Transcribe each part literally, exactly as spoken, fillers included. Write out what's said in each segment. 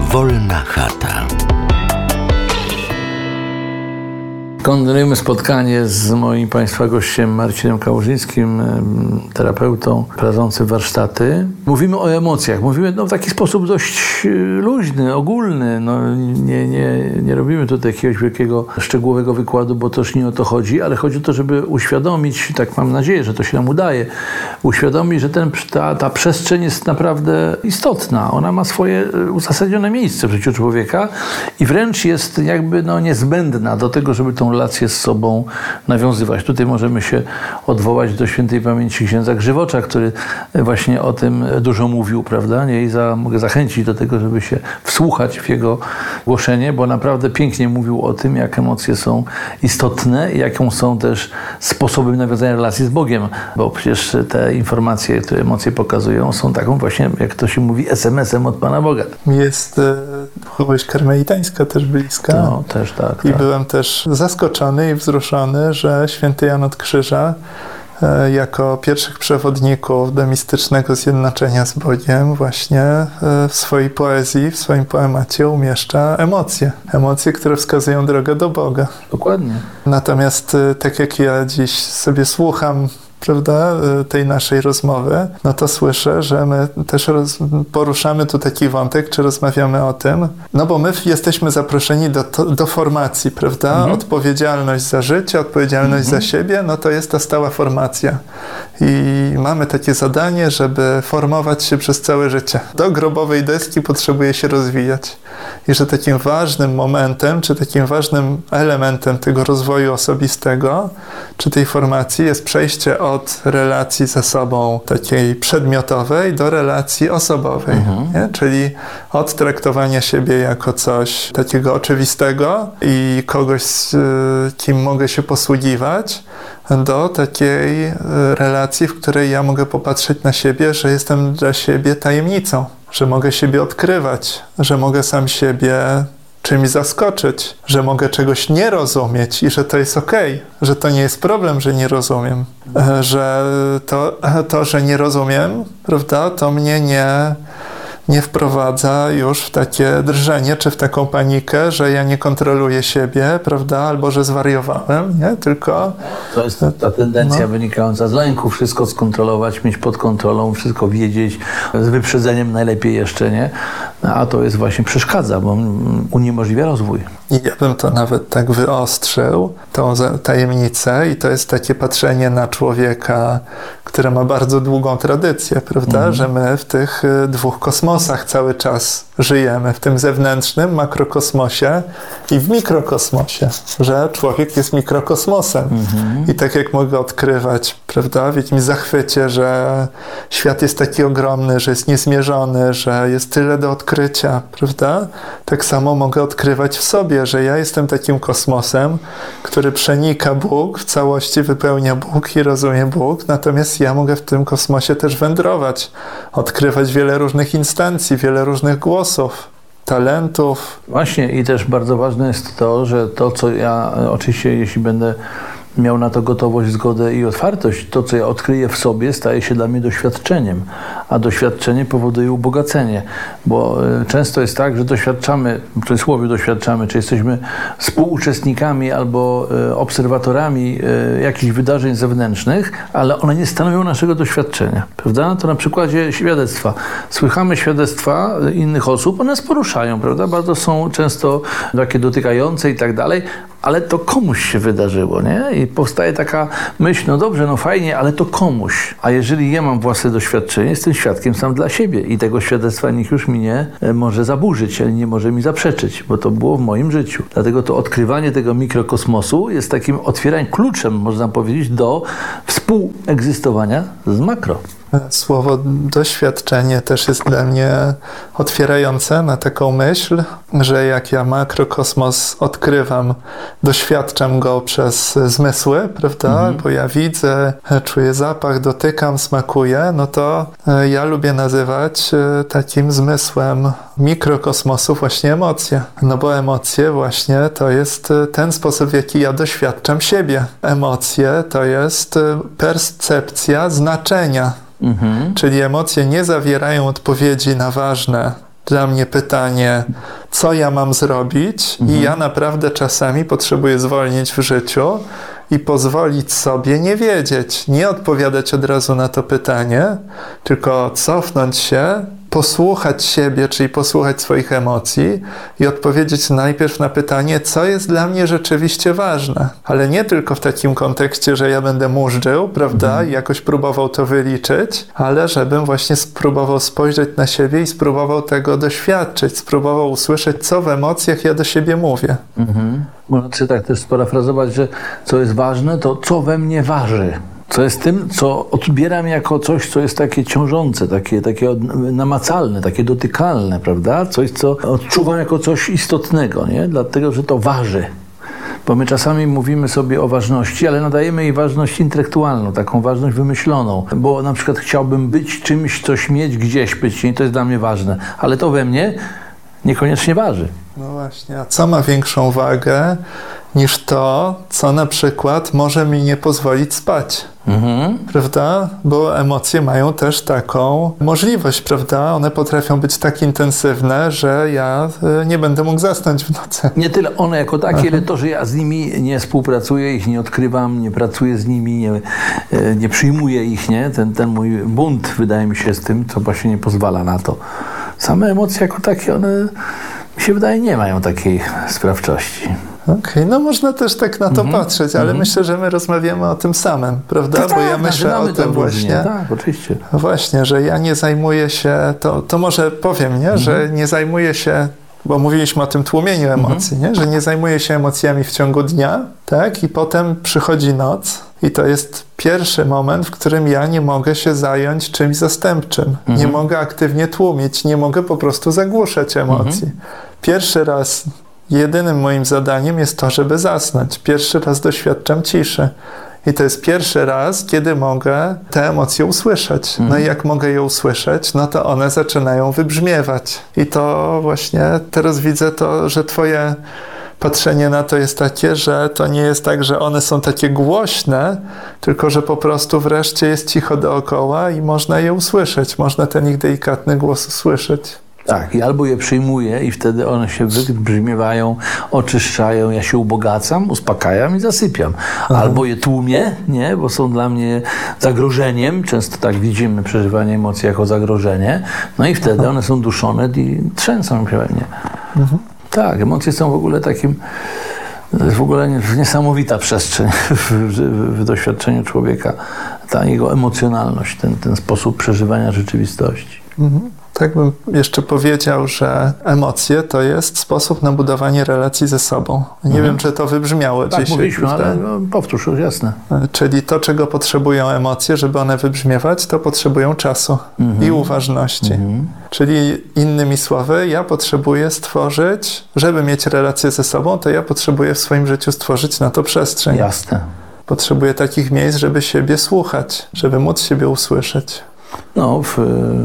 Wolna chata. Kontynuujemy spotkanie z moim Państwa gościem Marcinem Kałużyńskim, terapeutą prowadzącym warsztaty. Mówimy o emocjach. Mówimy no, w taki sposób dość luźny, ogólny. No, nie, nie, nie robimy tutaj jakiegoś wielkiego, szczegółowego wykładu, bo też nie o to chodzi, ale chodzi o to, żeby uświadomić, tak mam nadzieję, że to się nam udaje, uświadomić, że ten, ta, ta przestrzeń jest naprawdę istotna. Ona ma swoje uzasadnione miejsce w życiu człowieka i wręcz jest jakby no, niezbędna do tego, żeby tą relację z sobą nawiązywać. Tutaj możemy się odwołać do świętej pamięci księdza Grzywocza, który właśnie o tym dużo mówił, prawda? I za, mogę zachęcić do tego, żeby się wsłuchać w jego głoszenie, bo naprawdę pięknie mówił o tym, jak emocje są istotne i jaką są też sposobem nawiązania relacji z Bogiem, bo przecież te informacje, które emocje pokazują, są taką właśnie, jak to się mówi, es em esem od Pana Boga. Jest e, duchowość karmelitańska też bliska. No, też tak. I tak. byłem też zaskoczony i wzruszony, że święty Jan od Krzyża e, jako pierwszych przewodników do mistycznego zjednoczenia z Bogiem właśnie e, w swojej poezji, w swoim poemacie umieszcza emocje. Emocje, które wskazują drogę do Boga. Dokładnie. Natomiast e, tak jak ja dziś sobie słucham, prawda, tej naszej rozmowy, no to słyszę, że my też roz, poruszamy tu taki wątek, czy rozmawiamy o tym, no bo my jesteśmy zaproszeni do, to, do formacji, prawda? Mhm. Odpowiedzialność za życie, odpowiedzialność mhm. za siebie, no to jest ta stała formacja. I mamy takie zadanie, żeby formować się przez całe życie. Do grobowej deski potrzebuje się rozwijać. I że takim ważnym momentem, czy takim ważnym elementem tego rozwoju osobistego, czy tej formacji jest przejście od relacji ze sobą takiej przedmiotowej do relacji osobowej. Mhm. Nie? Czyli od traktowania siebie jako coś takiego oczywistego i kogoś, z kim mogę się posługiwać, do takiej relacji, w której ja mogę popatrzeć na siebie, że jestem dla siebie tajemnicą, że mogę siebie odkrywać, że mogę sam siebie czymś zaskoczyć, że mogę czegoś nie rozumieć i że to jest okej, że to nie jest problem, że nie rozumiem, że to, to że nie rozumiem, prawda, to mnie nie... nie wprowadza już w takie drżenie, czy w taką panikę, że ja nie kontroluję siebie, prawda, albo że zwariowałem, nie, tylko... To jest ta tendencja no. wynikająca z lęku, wszystko skontrolować, mieć pod kontrolą, wszystko wiedzieć, z wyprzedzeniem najlepiej jeszcze, nie? A to jest właśnie przeszkadza, bo uniemożliwia rozwój. I ja bym to nawet tak wyostrzył, tą tajemnicę, i to jest takie patrzenie na człowieka, który ma bardzo długą tradycję, prawda, mhm. że my w tych dwóch kosmosach cały czas żyjemy, w tym zewnętrznym makrokosmosie i w mikrokosmosie, że człowiek jest mikrokosmosem. Mhm. I tak jak mogę odkrywać, prawda, w jakimś zachwycie, że świat jest taki ogromny, że jest niezmierzony, że jest tyle do odkrycia, prawda, tak samo mogę odkrywać w sobie, że ja jestem takim kosmosem, który przenika Bóg, w całości wypełnia Bóg i rozumie Bóg, natomiast ja mogę w tym kosmosie też wędrować, odkrywać wiele różnych instancji, wiele różnych głosów, talentów. Właśnie i też bardzo ważne jest to, że to, co ja oczywiście, jeśli będę miał na to gotowość, zgodę i otwartość, to, co ja odkryję w sobie, staje się dla mnie doświadczeniem, a doświadczenie powoduje ubogacenie, bo często jest tak, że doświadczamy, w cudzysłowie doświadczamy, czy jesteśmy współuczestnikami albo obserwatorami jakichś wydarzeń zewnętrznych, ale one nie stanowią naszego doświadczenia, prawda? To na przykładzie świadectwa. Słychamy świadectwa innych osób, one nas poruszają, prawda? Bardzo są często takie dotykające i tak dalej, ale to komuś się wydarzyło, nie? I powstaje taka myśl, no dobrze, no fajnie, ale to komuś. A jeżeli ja mam własne doświadczenie, jestem świadkiem sam dla siebie i tego świadectwa nikt już mi nie może zaburzyć, ale nie może mi zaprzeczyć, bo to było w moim życiu. Dlatego to odkrywanie tego mikrokosmosu jest takim otwieraniem, kluczem, można powiedzieć, do współegzystowania z makro. Słowo doświadczenie też jest dla mnie otwierające na taką myśl, że jak ja makrokosmos odkrywam, doświadczam go przez zmysły, prawda? Mhm. Bo ja widzę, czuję zapach, dotykam, smakuję, no to ja lubię nazywać takim zmysłem mikrokosmosu właśnie emocje. No bo emocje właśnie to jest ten sposób, w jaki ja doświadczam siebie. Emocje to jest percepcja znaczenia. Mhm. Czyli emocje nie zawierają odpowiedzi na ważne dla mnie pytanie, co ja mam zrobić, mhm. i ja naprawdę czasami potrzebuję zwolnić w życiu i pozwolić sobie nie wiedzieć, nie odpowiadać od razu na to pytanie, tylko cofnąć się, posłuchać siebie, czyli posłuchać swoich emocji i odpowiedzieć najpierw na pytanie, co jest dla mnie rzeczywiście ważne. Ale nie tylko w takim kontekście, że ja będę mużdżył, prawda, mm. i jakoś próbował to wyliczyć, ale żebym właśnie spróbował spojrzeć na siebie i spróbował tego doświadczyć, spróbował usłyszeć, co w emocjach ja do siebie mówię. Mm-hmm. Można się tak też sparafrazować, że co jest ważne, to co we mnie waży. Co jest tym, co odbieram jako coś, co jest takie ciążące, takie, takie namacalne, takie dotykalne, prawda? Coś, co odczuwam jako coś istotnego, nie? Dlatego, że to waży. Bo my czasami mówimy sobie o ważności, ale nadajemy jej ważność intelektualną, taką ważność wymyśloną. Bo na przykład chciałbym być czymś, coś mieć, gdzieś być, i to jest dla mnie ważne. Ale to we mnie niekoniecznie waży. No właśnie, a co ma większą wagę niż to, co na przykład może mi nie pozwolić spać? Mhm. Prawda? Bo emocje mają też taką możliwość, prawda? One potrafią być tak intensywne, że ja nie będę mógł zasnąć w nocy. Nie tyle one jako takie, ile to, że ja z nimi nie współpracuję, ich nie odkrywam, nie pracuję z nimi, nie, nie przyjmuję ich, nie? Ten, ten mój bunt, wydaje mi się, z tym, co właśnie nie pozwala na to. Same emocje jako takie, one, mi się wydaje, nie mają takiej sprawczości. Okej, okay, no można też tak na to mm-hmm. patrzeć, ale mm-hmm. myślę, że my rozmawiamy o tym samym, prawda? Tak, bo tak, ja myślę o tym właśnie. Tak, oczywiście. Właśnie, że ja nie zajmuję się, to, to może powiem, nie? Mm-hmm. że nie zajmuję się, bo mówiliśmy o tym tłumieniu emocji, mm-hmm. nie? Że nie zajmuję się emocjami w ciągu dnia, tak? I potem przychodzi noc i to jest pierwszy moment, w którym ja nie mogę się zająć czymś zastępczym. Mm-hmm. Nie mogę aktywnie tłumić, nie mogę po prostu zagłuszać emocji. Mm-hmm. Pierwszy raz jedynym moim zadaniem jest to, żeby zasnąć. Pierwszy raz doświadczam ciszy. I to jest pierwszy raz, kiedy mogę te emocje usłyszeć. No i jak mogę je usłyszeć, no to one zaczynają wybrzmiewać. I to właśnie teraz widzę to, że twoje patrzenie na to jest takie, że to nie jest tak, że one są takie głośne, tylko że po prostu wreszcie jest cicho dookoła i można je usłyszeć. Można ten ich delikatny głos usłyszeć. Tak, i albo je przyjmuję i wtedy one się wybrzmiewają, oczyszczają, ja się ubogacam, uspokajam i zasypiam. Aha. Albo je tłumię, nie, bo są dla mnie zagrożeniem, często tak widzimy przeżywanie emocji jako zagrożenie, no i wtedy Aha. one są duszone i trzęsą się we mnie. Mhm. Tak, emocje są w ogóle takim, to jest w ogóle niesamowita przestrzeń w, w, w doświadczeniu człowieka, ta jego emocjonalność, ten, ten sposób przeżywania rzeczywistości. Mhm. Tak bym jeszcze powiedział, że emocje to jest sposób na budowanie relacji ze sobą. Nie mhm. wiem, czy to wybrzmiało tak, dzisiaj. Mówiliśmy, ale no, powtórz, już jasne. Czyli to, czego potrzebują emocje, żeby one wybrzmiewać, to potrzebują czasu mhm. i uważności. Mhm. Czyli innymi słowy, ja potrzebuję stworzyć, żeby mieć relację ze sobą, to ja potrzebuję w swoim życiu stworzyć na to przestrzeń. Jasne. Potrzebuję takich miejsc, żeby siebie słuchać, żeby móc siebie usłyszeć. No, w,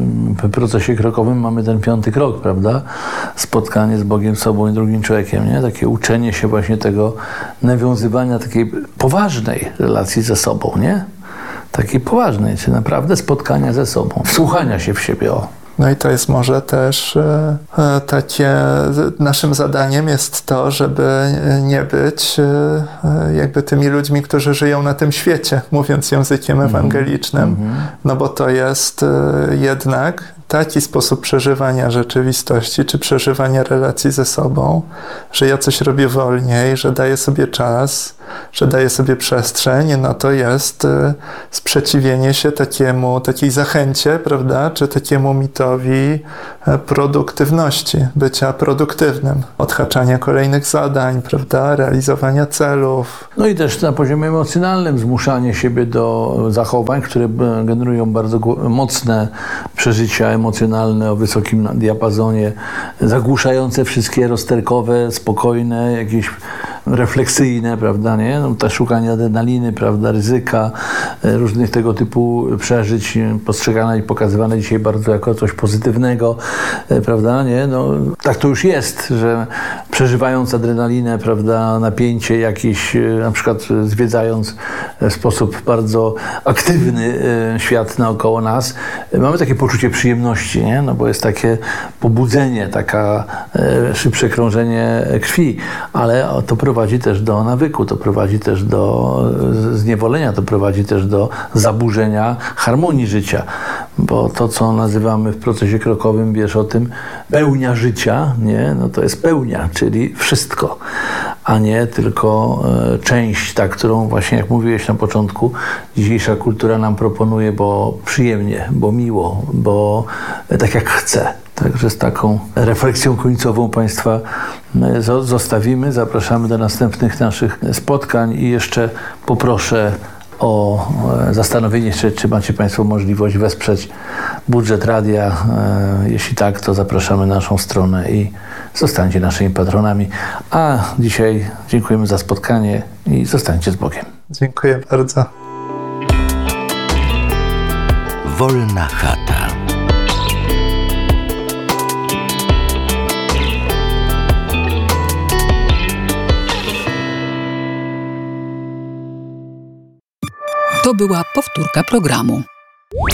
w procesie krokowym mamy ten piąty krok, prawda? Spotkanie z Bogiem, sobą i drugim człowiekiem, nie? Takie uczenie się właśnie tego nawiązywania takiej poważnej relacji ze sobą, nie? Takiej poważnej, czy naprawdę spotkania ze sobą, wsłuchania się w siebie, o. No i to jest może też e, takie, naszym zadaniem jest to, żeby nie być e, jakby tymi ludźmi, którzy żyją na tym świecie, mówiąc językiem mm-hmm. ewangelicznym, mm-hmm. no bo to jest e, jednak taki sposób przeżywania rzeczywistości, czy przeżywania relacji ze sobą, że ja coś robię wolniej, że daję sobie czas, że daję sobie przestrzeń, no to jest y, sprzeciwienie się takiemu, takiej zachęcie, prawda, czy takiemu mitowi y, produktywności, bycia produktywnym, odhaczania kolejnych zadań, prawda, realizowania celów. No i też na poziomie emocjonalnym zmuszanie siebie do zachowań, które generują bardzo mocne przeżycia emocjonalne o wysokim diapazonie, zagłuszające wszystkie rozterkowe, spokojne, jakieś refleksyjne, prawda, nie? No, to szukanie adrenaliny, prawda, ryzyka, różnych tego typu przeżyć, postrzegane i pokazywane dzisiaj bardzo jako coś pozytywnego, prawda, nie? No, tak to już jest, że przeżywając adrenalinę, prawda, napięcie jakieś, na przykład zwiedzając w sposób bardzo aktywny świat naokoło nas, mamy takie poczucie przyjemności, nie? No bo jest takie pobudzenie, taka szybsze krążenie krwi, ale to prowadzi też do nawyku, to prowadzi też do zniewolenia, to prowadzi też do zaburzenia harmonii życia, bo to, co nazywamy w procesie krokowym, wiesz o tym, pełnia życia, nie? No to jest pełnia, czyli wszystko, a nie tylko e, część, ta, którą właśnie, jak mówiłeś na początku, dzisiejsza kultura nam proponuje, bo przyjemnie, bo miło, bo e, tak jak chce. Także z taką refleksją końcową Państwa zostawimy. Zapraszamy do następnych naszych spotkań i jeszcze poproszę o zastanowienie się, czy macie Państwo możliwość wesprzeć budżet radia. Jeśli tak, to zapraszamy na naszą stronę i zostańcie naszymi patronami. A dzisiaj dziękujemy za spotkanie i zostańcie z Bogiem. Dziękuję bardzo. Wolna chata. To była powtórka programu.